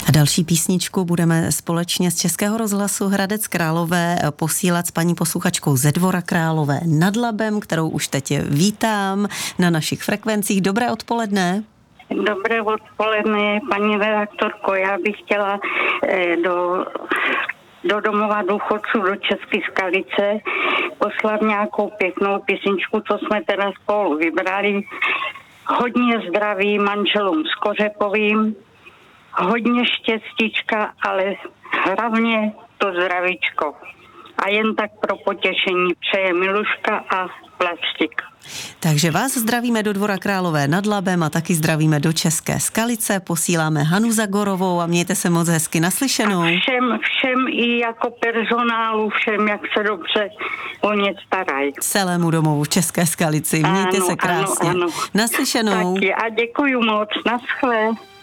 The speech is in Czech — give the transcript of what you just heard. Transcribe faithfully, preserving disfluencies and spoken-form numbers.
A další písničku budeme společně z Českého rozhlasu Hradec Králové posílat s paní posluchačkou ze Dvora Králové nad Labem, kterou už teď vítám na našich frekvencích. Dobré odpoledne. Dobré odpoledne, paní redaktorko. Já bych chtěla eh, do, do domova důchodců do České Skalice poslat nějakou pěknou písničku, co jsme teda spolu vybrali. Hodně zdraví manželům Skořepovým, hodně štěstíčka, ale hlavně to zdravíčko. A jen tak pro potěšení přeje Miluška a Plastik. Takže vás zdravíme do Dvora Králové nad Labem a taky zdravíme do České Skalice. Posíláme Hanu Zagorovou a mějte se moc hezky naslyšenou. A všem, všem i jako personálu, všem, jak se dobře o ně starají. Celému domovu v České Skalici. Mějte ano, se krásně. Ano, ano. Naslyšenou. Taky a děkuju moc. Naschle.